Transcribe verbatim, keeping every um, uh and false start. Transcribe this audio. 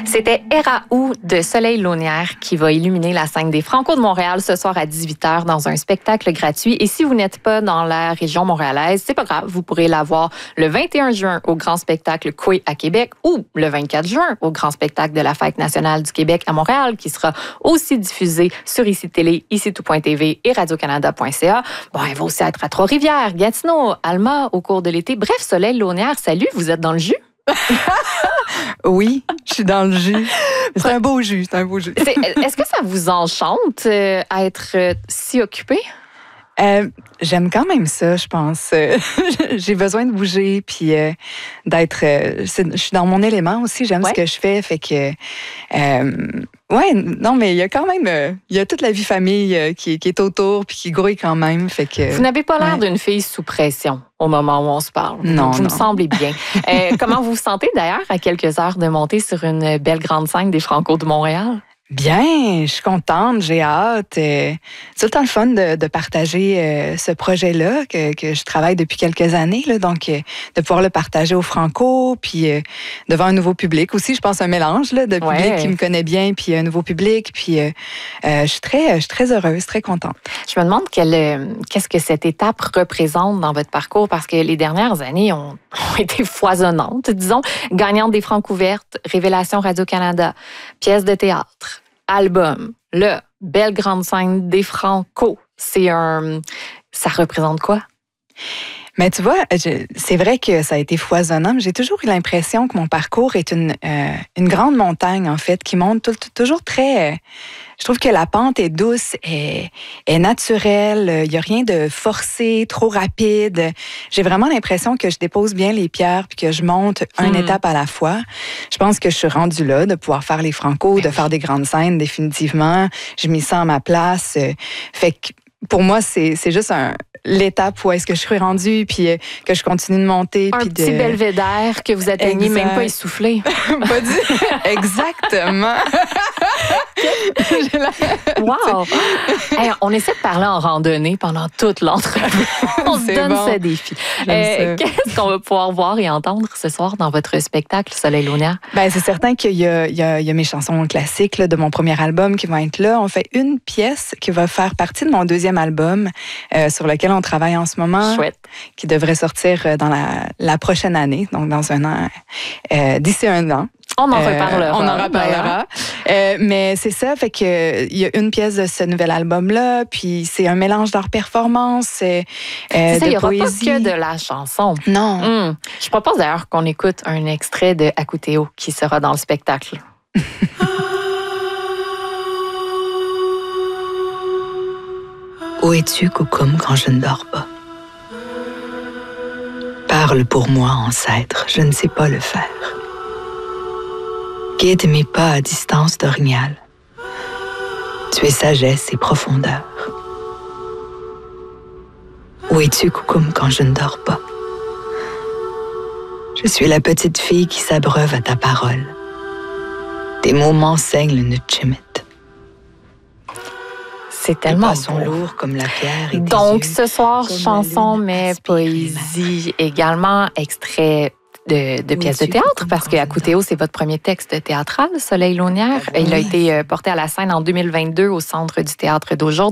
C'était Eraou de Soleil Launière qui va illuminer la scène des Franco de Montréal ce soir à dix-huit heures dans un spectacle gratuit. Et si vous n'êtes pas dans la région montréalaise, c'est pas grave, vous pourrez la voir le vingt et un juin au Grand Spectacle Coué à Québec ou le vingt-quatre juin au Grand Spectacle de la Fête nationale du Québec à Montréal qui sera aussi diffusé sur Ici Télé, ici tout point t v et radio canada point c a. Bon, elle va aussi être à Trois-Rivières, Gatineau, Alma au cours de l'été. Bref, Soleil Launière, salut, vous êtes dans le jus? Oui, je suis dans le jus. C'est un beau jus, c'est un beau jus. C'est, est-ce que ça vous enchante euh, à être euh, si occupée? Euh, j'aime quand même ça, je pense. Euh, j'ai besoin de bouger, puis euh, d'être... Euh, je suis dans mon élément aussi, j'aime ouais. ce que je fais, fait que... Euh, ouais, non, mais il y a quand même... Euh, il y a toute la vie famille euh, qui, qui est autour, puis qui grouille quand même, fait que... Vous n'avez pas l'air ouais. d'une fille sous pression au moment où on se parle. Non, Vous non. me semblez bien. euh, comment vous vous sentez d'ailleurs à quelques heures de monter sur une belle grande scène des Franco de Montréal? Bien, je suis contente, j'ai hâte. Euh, c'est tout le temps le fun de, de partager euh, ce projet-là que, que je travaille depuis quelques années. Là, donc, euh, de pouvoir le partager au Franco, puis euh, devant un nouveau public aussi. Je pense un mélange là, de public ouais. qui me connaît bien, puis un nouveau public. Puis euh, euh, je suis très, je suis très heureuse, très contente. Je me demande quelle, euh, qu'est-ce que cette étape représente dans votre parcours, parce que les dernières années ont, ont été foisonnantes, disons. Gagnante des Francouvertes, Révélation Radio-Canada, pièce de théâtre, album, là, belle grande scène des Franco. C'est un... Ça représente quoi? Mais tu vois, je, c'est vrai que ça a été foisonnant, mais j'ai toujours eu l'impression que mon parcours est une, euh, une grande montagne, en fait, qui monte tout, tout, toujours très... Euh, je trouve que la pente est douce, est, est naturelle, il n'y a rien de forcé, trop rapide. J'ai vraiment l'impression que je dépose bien les pierres puis que je monte une hmm. étape à la fois. Je pense que je suis rendue là, de pouvoir faire les Franco, de faire des grandes scènes, définitivement. Je m'y sens à ma place. Fait que pour moi, c'est, c'est juste un... l'étape où est-ce que je suis rendue, puis euh, que je continue de monter. Un puis petit de... belvédère que vous atteignez, exact. Même pas essoufflé. Pas dit. Exactement. Wow! Hey, on essaie de parler en randonnée pendant toute l'entrevue. On se donne bon. ce défi. Euh, qu'est-ce qu'on va pouvoir voir et entendre ce soir dans votre spectacle Soleil Launière? Ben, c'est certain qu'il y a, il y a, il y a mes chansons classiques là, de mon premier album qui vont être là. On fait une pièce qui va faire partie de mon deuxième album euh, sur lequel on travaille en ce moment. Chouette. Qui devrait sortir dans la, la prochaine année, donc dans un an, euh, d'ici un an. On en reparlera. Euh, on en reparlera. Euh, mais c'est ça, fait que il y a une pièce de ce nouvel album-là, puis c'est un mélange d'art-performance, euh, c'est ça, de il n'y aura poésie. pas que de la chanson. Non. Mmh. Je propose d'ailleurs qu'on écoute un extrait de Akuteo qui sera dans le spectacle. Où es-tu, Koukoum, quand je ne dors pas? Parle pour moi, ancêtre, je ne sais pas le faire. Guide mes pas à distance d'orignal. Tu es sagesse et profondeur. Où es-tu, Koukoum, quand je ne dors pas? Je suis la petite fille qui s'abreuve à ta parole. Tes mots m'enseignent le Nutchimit. C'est tellement beau. Lourd comme la pierre et donc, yeux, ce soir, chanson, mais poésie également, extrait de, de pièces de théâtre, parce que Akuteo, c'est votre premier texte théâtral, Soleil Launière. Il a été porté à la scène en deux mille vingt-deux au Centre du théâtre d'aujourd'hui.